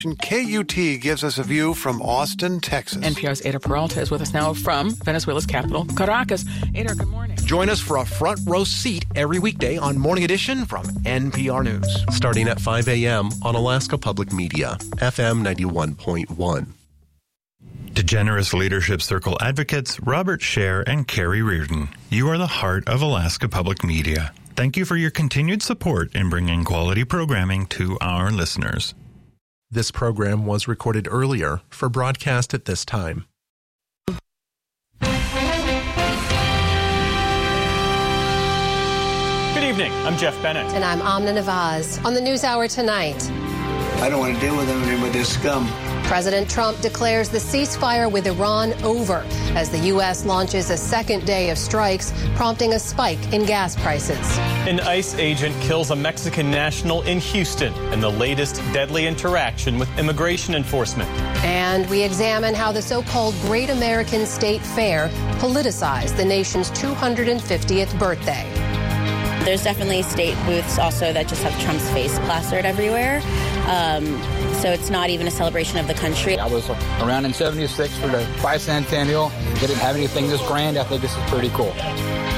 KUT gives us a view from Austin, Texas. NPR's Ada Peralta is with us now from Venezuela's capital, Caracas. Ada, good morning. Join us for a front row seat every weekday on Morning Edition from NPR News. Starting at 5 a.m. on Alaska Public Media, FM 91.1. To Generous Leadership Circle advocates Robert Scher and Carrie Reardon, you are the heart of Alaska Public Media. Thank you for your continued support in bringing quality programming to our listeners. This program was recorded earlier for broadcast at this time. Good evening. I'm Jeff Bennett. And I'm Amna Nawaz. On the NewsHour tonight. I don't want to deal with anything but this scum. President Trump declares the ceasefire with Iran over as the U.S. launches a second day of strikes, prompting a spike in gas prices. An ICE agent kills a Mexican national in Houston in the latest deadly interaction with immigration enforcement. And we examine how the so-called Great American State Fair politicized the nation's 250th birthday. There's definitely state booths also that just have Trump's face plastered everywhere. So it's not even a celebration of the country. I was around in 76 for the bicentennial. They didn't have anything this grand. I think this is pretty cool.